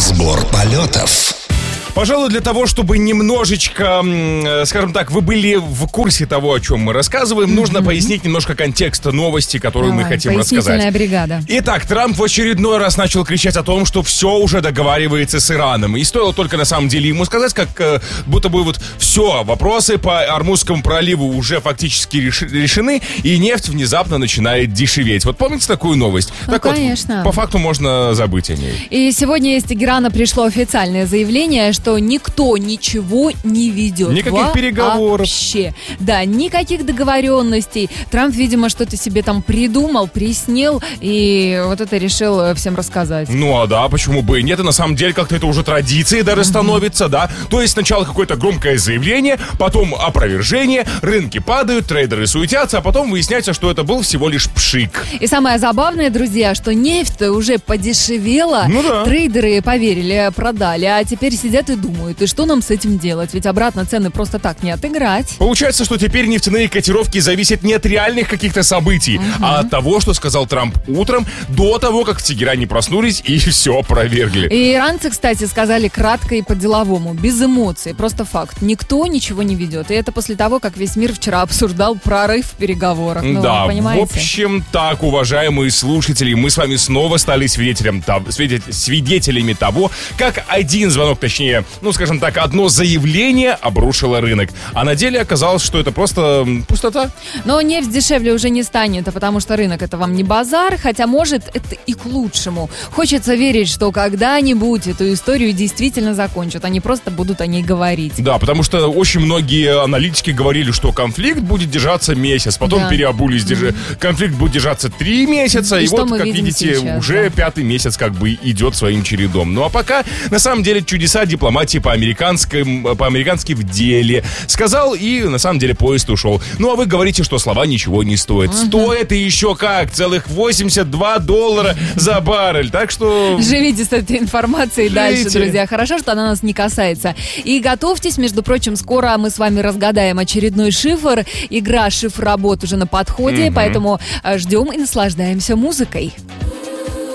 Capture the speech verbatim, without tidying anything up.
Разбор полетов. Пожалуй, для того, чтобы немножечко, скажем так, вы были в курсе того, о чем мы рассказываем, mm-hmm. нужно пояснить немножко контекст новости, которую Давай, мы хотим пояснительная рассказать. бригада. Итак, Трамп в очередной раз начал кричать о том, что все уже договаривается с Ираном. И стоило только на самом деле ему сказать, как будто бы вот все, вопросы по Ормузскому проливу уже фактически решены, и нефть внезапно начинает дешеветь. Вот помните такую новость? Ну, так конечно. Вот, по факту можно забыть о ней. И сегодня из Тегерана пришло официальное заявление, что что никто ничего не ведет. Никаких переговоров. Вообще. Да, никаких договоренностей. Трамп, видимо, что-то себе там придумал, приснил, и вот это решил всем рассказать. Ну, а да, почему бы и нет? И на самом деле как-то это уже традицией даже mm-hmm. становится, да? То есть сначала какое-то громкое заявление, потом опровержение, рынки падают, трейдеры суетятся, а потом выясняется, что это был всего лишь пшик. И самое забавное, друзья, что нефть-то уже подешевела, ну, да. Трейдеры поверили, продали, а теперь сидят и думают, и что нам с этим делать? Ведь обратно цены просто так не отыграть. Получается, что теперь нефтяные котировки зависят не от реальных каких-то событий, uh-huh. а от того, что сказал Трамп утром, до того, как в Тегеране проснулись и все опровергли. И иранцы, кстати, сказали кратко и по-деловому, без эмоций, просто факт. Никто ничего не ведет. И это после того, как весь мир вчера обсуждал прорыв в переговорах. Ну, да, понимаете? В общем, так, уважаемые слушатели, мы с вами снова стали свидетелем, свидетелями того, как один звонок, точнее, ну, скажем так, одно заявление обрушило рынок. А на деле оказалось, что это просто пустота. Но нефть дешевле уже не станет, а потому что рынок — это вам не базар, хотя, может, это и к лучшему. Хочется верить, что когда-нибудь эту историю действительно закончат, они просто будут о ней говорить. Да, потому что очень многие аналитики говорили, что конфликт будет держаться месяц, потом да. переобулись, mm-hmm. конфликт будет держаться три месяца, и, и вот, как видите, сейчас, уже да. пятый месяц как бы идет своим чередом. Ну, а пока, на самом деле, чудеса дипломатии по-американски, по-американски в деле. Сказал, и на самом деле поезд ушел. Ну, а вы говорите, что слова ничего не стоят. Uh-huh. Стоит и еще как, целых восемьдесят два доллара за баррель. Так что... Живите с этой информацией Живите. Дальше, друзья. Хорошо, что она нас не касается. И готовьтесь, между прочим, скоро мы с вами разгадаем очередной шифр. Игра «Шифр работ» уже на подходе, uh-huh. поэтому ждем и наслаждаемся музыкой.